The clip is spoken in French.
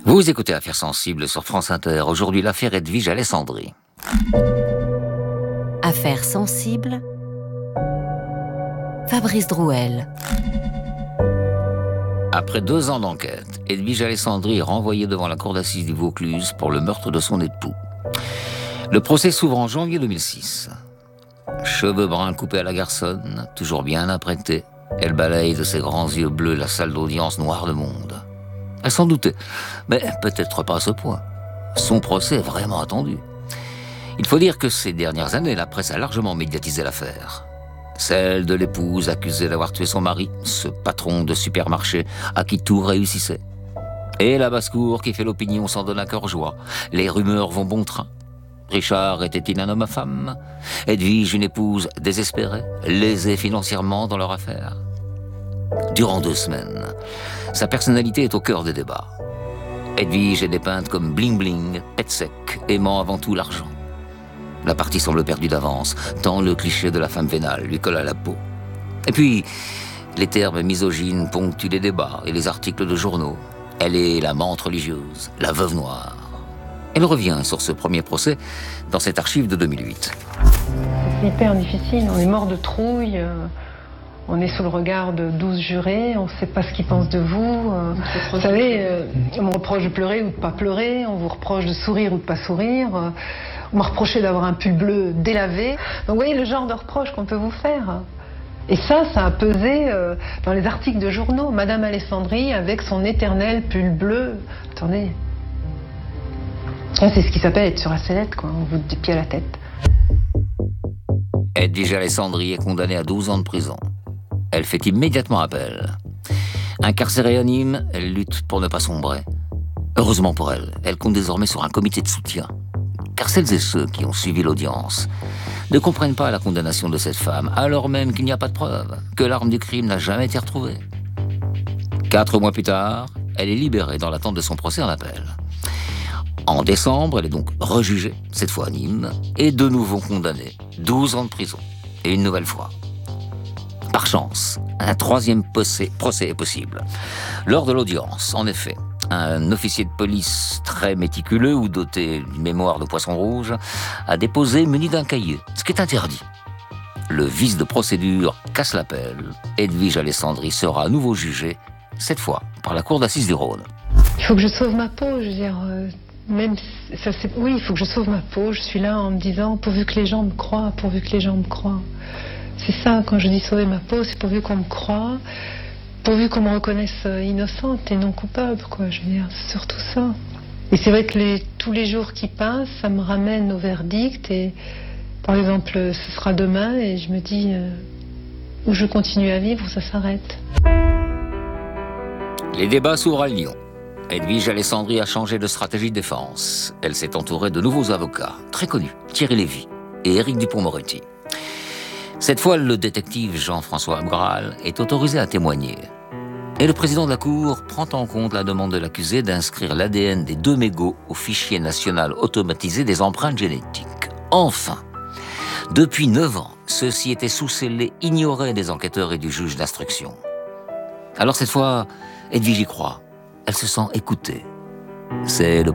Vous écoutez Affaires sensibles sur France Inter. Aujourd'hui, l'affaire Edwige Alessandri. Affaires sensibles, Fabrice Drouel. Après 2 ans d'enquête, Edwige Alessandri est renvoyée devant la cour d'assises du Vaucluse pour le meurtre de son époux. Le procès s'ouvre en janvier 2006. Cheveux bruns coupés à la garçonne, toujours bien apprêtée, elle balaye de ses grands yeux bleus la salle d'audience noire de monde. Elle s'en doutait, mais peut-être pas à ce point. Son procès est vraiment attendu. Il faut dire que ces dernières années, la presse a largement médiatisé l'affaire. Celle de l'épouse accusée d'avoir tué son mari, ce patron de supermarché à qui tout réussissait. Et la basse-cour qui fait l'opinion s'en donne à cœur joie. Les rumeurs vont bon train. Richard était-il un homme à femme? Edwige une épouse désespérée, lésée financièrement dans leur affaire? Durant 2 semaines, sa personnalité est au cœur des débats. Edwige est dépeinte comme bling-bling, pet sec, aimant avant tout l'argent. La partie semble perdue d'avance, tant le cliché de la femme vénale lui colle à la peau. Et puis, les termes misogynes ponctuent les débats et les articles de journaux. Elle est la menthe religieuse, la veuve noire. Elle revient sur ce premier procès dans cette archive de 2008. C'est hyper difficile, on est mort de trouille, on est sous le regard de 12 jurés, on ne sait pas ce qu'ils pensent de vous. Vous savez, on me reproche de pleurer ou de ne pas pleurer, on vous reproche de sourire ou de ne pas sourire, on m'a reproché d'avoir un pull bleu délavé. Donc vous voyez le genre de reproche qu'on peut vous faire. Et ça a pesé dans les articles de journaux. Madame Alessandri avec son éternel pull bleu. Attendez. Ça, c'est ce qui s'appelle être sur la sellette, quoi. On vous des pieds à la tête. Edwige Alessandri est condamnée à 12 ans de prison. Elle fait immédiatement appel. Incarcérée à Nîmes, elle lutte pour ne pas sombrer. Heureusement pour elle, elle compte désormais sur un comité de soutien. Car celles et ceux qui ont suivi l'audience ne comprennent pas la condamnation de cette femme, alors même qu'il n'y a pas de preuve, que l'arme du crime n'a jamais été retrouvée. 4 mois plus tard, elle est libérée dans l'attente de son procès en appel. En décembre, elle est donc rejugée, cette fois à Nîmes, et de nouveau condamnée. 12 ans de prison. Et une nouvelle fois. Par chance, un 3e procès est possible. Lors de l'audience, en effet, un officier de police très méticuleux ou doté d'une mémoire de poisson rouge a déposé muni d'un cahier, ce qui est interdit. Le vice de procédure casse l'appel. Edwige Alessandri sera à nouveau jugée, cette fois par la cour d'assises du Rhône. Il faut que je sauve ma peau, je veux dire... Même ça, oui, il faut que je sauve ma peau. Je suis là en me disant pourvu que les gens me croient, pourvu que les gens me croient. C'est ça, quand je dis sauver ma peau, c'est pourvu qu'on me croie, pourvu qu'on me reconnaisse innocente et non coupable, quoi. Je veux dire, c'est surtout ça. Et c'est vrai que tous les jours qui passent, ça me ramène au verdict. Et par exemple, ce sera demain et je me dis où je continue à vivre, où ça s'arrête. Les débats s'ouvrent à Lyon. Edwige Alessandri a changé de stratégie de défense. Elle s'est entourée de nouveaux avocats, très connus, Thierry Lévy et Éric Dupond-Moretti. Cette fois, le détective Jean-François Graal est autorisé à témoigner. Et le président de la Cour prend en compte la demande de l'accusé d'inscrire l'ADN des 2 mégots au fichier national automatisé des empreintes génétiques. Enfin, depuis 9 ans, ceux-ci étaient sous scellé, ignorés des enquêteurs et du juge d'instruction. Alors cette fois, Edwige y croit. Elle se sent écoutée. C'est le